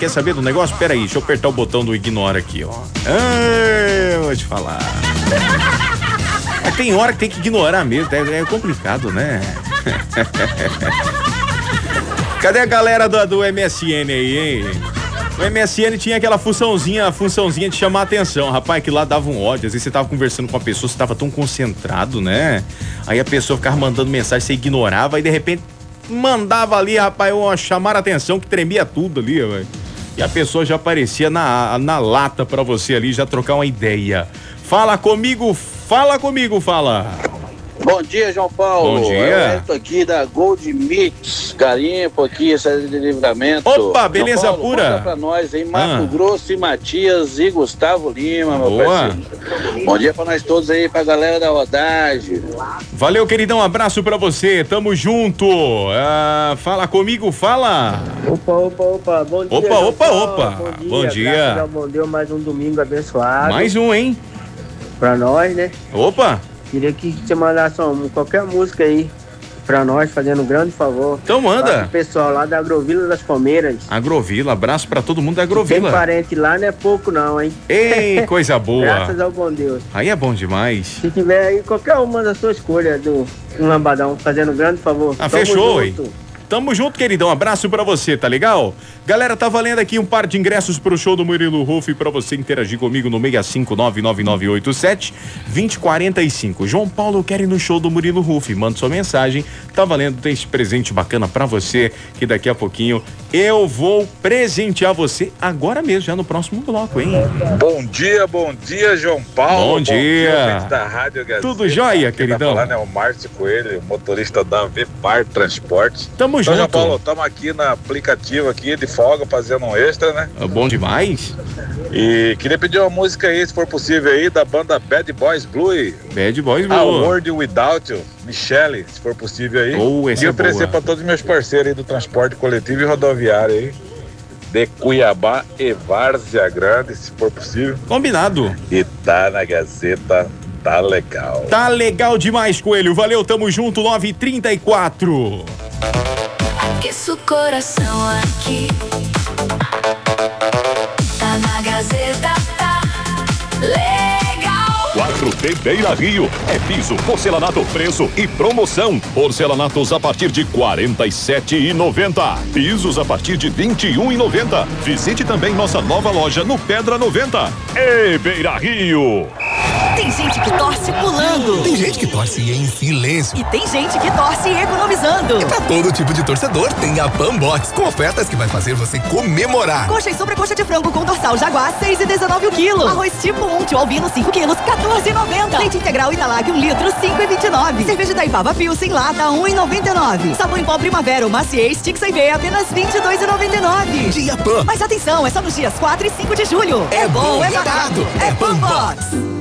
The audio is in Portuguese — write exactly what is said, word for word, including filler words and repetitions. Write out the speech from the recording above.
quer saber do negócio? Pera aí, deixa eu apertar o botão do ignora aqui, ó. Ah, eu vou te falar. Mas tem hora que tem que ignorar mesmo, é, é complicado, né? Cadê a galera do, do M S N aí, hein? O M S N tinha aquela funçãozinha, a funçãozinha de chamar a atenção, rapaz, que lá dava um ódio. Às vezes você tava conversando com a pessoa, você tava tão concentrado, né? Aí a pessoa ficava mandando mensagem, você ignorava, e de repente mandava ali, rapaz, uma chamar a atenção que tremia tudo ali, velho. E a pessoa já aparecia na, na lata pra você ali, já trocar uma ideia. Fala comigo, fala comigo, fala. Bom dia, João Paulo. Bom dia. Eu estou aqui da Gold Mix, garimpo aqui, saída de livramento. Opa, beleza João Paulo, pura. conta pra nós aí, Mato Ah. Grosso e Matias e Gustavo Lima, meu Boa. parceiro. Bom dia pra nós todos aí, pra galera da rodagem. Valeu, queridão, um abraço pra você, tamo junto. Ah, fala comigo, fala. Opa, opa, opa, bom dia. Opa, João opa, Paulo. opa. Bom dia. Bom dia. Graças ao bom Deus, mais um domingo abençoado. Mais um, hein? Pra nós, né? Opa. Queria que você mandasse uma, qualquer música aí pra nós, fazendo um grande favor. Então manda. Para o pessoal lá da Agrovila das Palmeiras. Agrovila, abraço pra todo mundo da Tem Agrovila. parente lá, não é pouco não, hein? Ei, coisa boa. Graças ao bom Deus. Aí é bom demais. Se tiver aí qualquer uma da sua escolha, do um lambadão, fazendo um grande favor. Ah, Tamo fechou, junto. hein? Tamo junto, queridão. Abraço pra você, tá legal? Galera, tá valendo aqui um par de ingressos pro show do Murilo Ruff pra você interagir comigo no seis cinco nove nove nove oito sete dois zero quatro cinco. João Paulo, eu quero ir no show do Murilo Ruff. Manda sua mensagem. Tá valendo, tem esse presente bacana pra você, que daqui a pouquinho eu vou presentear você agora mesmo, já no próximo bloco, hein? Bom dia, bom dia, João Paulo. Bom dia. Bom da Rádio Gazeta. Tudo jóia, Quem queridão? tá falando é o Márcio Coelho, motorista da Vepar Transportes. Tamo então, junto. João Paulo, estamos aqui no aplicativo aqui de folga, fazendo um extra, né? É bom demais. E queria pedir uma música aí, se for possível aí, da banda Bad Boys Blue. Bad Boys A Blue. World Without You, Michele, se for possível aí. Oh, essa e é oferecer boa. para todos os meus parceiros aí do transporte coletivo e rodoviário aí, de Cuiabá e Várzea Grande, se for possível. Combinado. E tá na Gazeta, tá legal. Tá legal demais, Coelho. Valeu, tamo junto, nove e trinta e quatro. Aqueço o coração aqui. Tá na Gazeta, tá legal. quatro T Beira Rio. É piso, porcelanato, preço e promoção. Porcelanatos a partir de quarenta e sete reais e noventa centavos. Pisos a partir de vinte e um reais e noventa centavos. Visite também nossa nova loja no Pedra noventa. Ei, Beira Rio! Tem gente que torce pulando. Tem gente que torce em silêncio. E tem gente que torce economizando. E pra todo tipo de torcedor, tem a Panbox, com ofertas que vai fazer você comemorar. Coxa e sobrecoxa de frango com dorsal Jaguar, seis e dezenove o quilo. Arroz tipo um, tio Albino, cinco quilos, quatorze e noventa. Leite integral Italag, um litro, cinco e vinte e nove. Cerveja da Ipava Pilsen lata, um e noventa e nove. Sabão em pó Primavera, Maciez, Stick sem V, apenas vinte e dois e noventa e nove. Dia Pan. Mas atenção, é só nos dias quatro e cinco de julho. É bom, é barato, é Panbox.